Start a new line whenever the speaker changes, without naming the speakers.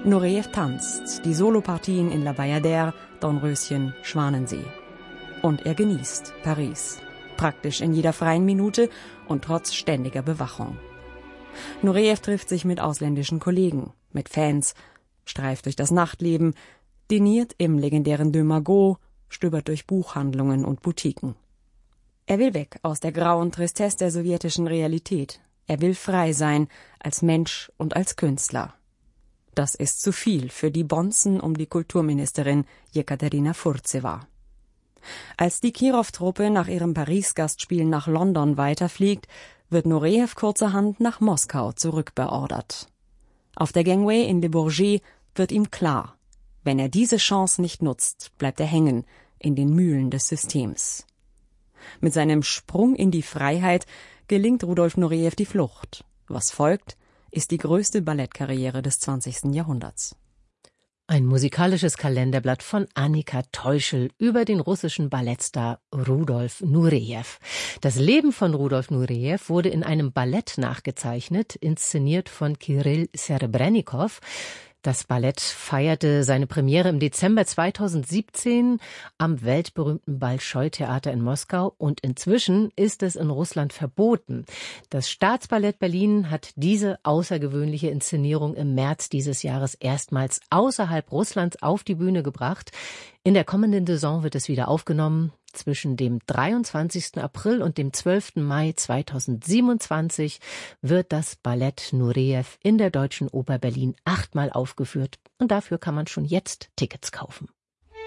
Nureyev tanzt, die Solopartien in La Bayadère, Dornröschen, Schwanensee. Und er genießt Paris, praktisch in jeder freien Minute und trotz ständiger Bewachung. Nureyev trifft sich mit ausländischen Kollegen, mit Fans, streift durch das Nachtleben, diniert im legendären De Magot, stöbert durch Buchhandlungen und Boutiquen. Er will weg aus der grauen Tristesse der sowjetischen Realität. Er will frei sein, als Mensch und als Künstler. Das ist zu viel für die Bonzen um die Kulturministerin Jekaterina Furzewa. Als die Kirov-Truppe nach ihrem Paris-Gastspiel nach London weiterfliegt, wird Nureyev kurzerhand nach Moskau zurückbeordert. Auf der Gangway in Le Bourget wird ihm klar, wenn er diese Chance nicht nutzt, bleibt er hängen in den Mühlen des Systems. Mit seinem Sprung in die Freiheit gelingt Rudolf Nureyev die Flucht. Was folgt, ist die größte Ballettkarriere des 20. Jahrhunderts.
Ein musikalisches Kalenderblatt von Annika Teuschel über den russischen Ballettstar Rudolf Nureyev. Das Leben von Rudolf Nureyev wurde in einem Ballett nachgezeichnet, inszeniert von Kirill Serebrennikov. Das Ballett feierte seine Premiere im Dezember 2017 am weltberühmten Bolschoi-Theater in Moskau und inzwischen ist es in Russland verboten. Das Staatsballett Berlin hat diese außergewöhnliche Inszenierung im März dieses Jahres erstmals außerhalb Russlands auf die Bühne gebracht. In der kommenden Saison wird es wieder aufgenommen. Zwischen dem 23. April und dem 12. Mai 2027 wird das Ballett Nureyev in der Deutschen Oper Berlin 8-mal aufgeführt. Und dafür kann man schon jetzt Tickets kaufen.